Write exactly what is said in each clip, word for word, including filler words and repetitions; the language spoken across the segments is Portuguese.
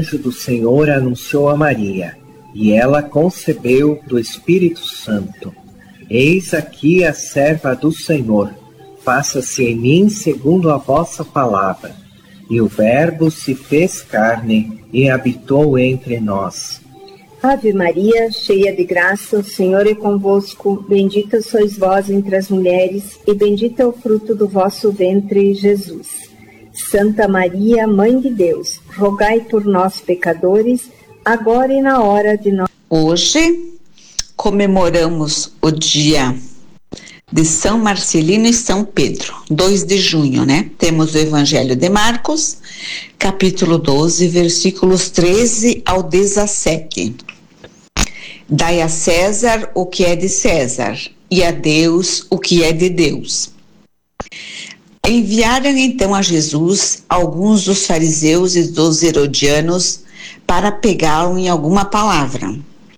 anjo do Senhor anunciou a Maria, e ela concebeu do Espírito Santo. Eis aqui a serva do Senhor, faça-se em mim segundo a vossa palavra. E o Verbo se fez carne e habitou entre nós. Ave Maria, cheia de graça, o Senhor é convosco. Bendita sois vós entre as mulheres, e bendito é o fruto do vosso ventre, Jesus. Santa Maria, Mãe de Deus, rogai por nós, pecadores, agora e na hora de nós. Hoje comemoramos o dia de São Marcelino e São Pedro, dois de junho, né? Temos o Evangelho de Marcos, capítulo doze, versículos treze ao dezessete. Dai a César o que é de César, e a Deus o que é de Deus. Enviaram então a Jesus alguns dos fariseus e dos herodianos para pegá-lo em alguma palavra.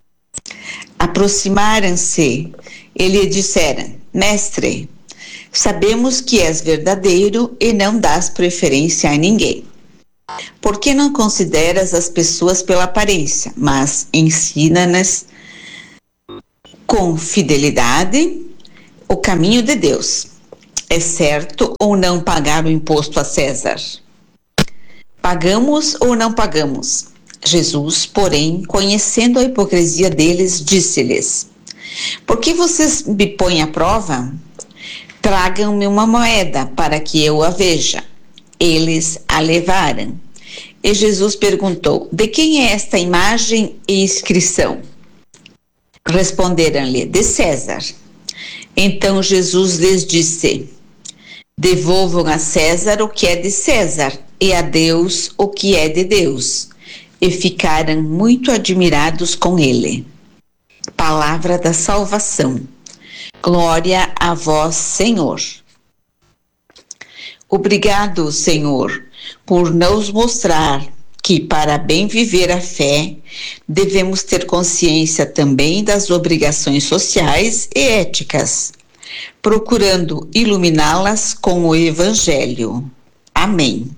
Aproximaram-se e lhe disseram: Mestre, sabemos que és verdadeiro e não dás preferência a ninguém. Por que não consideras as pessoas pela aparência, mas ensina-nas com fidelidade o caminho de Deus? É certo ou não pagar o imposto a César? Pagamos ou não pagamos? Jesus, porém, conhecendo a hipocrisia deles, disse-lhes: Por que vocês me põem à prova? Tragam-me uma moeda para que eu a veja. Eles a levaram. E Jesus perguntou: De quem é esta imagem e inscrição? Responderam-lhe: De César. Então Jesus lhes disse: Devolvam a César o que é de César, e a Deus o que é de Deus. E ficaram muito admirados com ele. Palavra da salvação. Glória a vós, Senhor. Obrigado, Senhor, por nos mostrar que, para bem viver a fé, devemos ter consciência também das obrigações sociais e éticas, procurando iluminá-las com o Evangelho. Amém.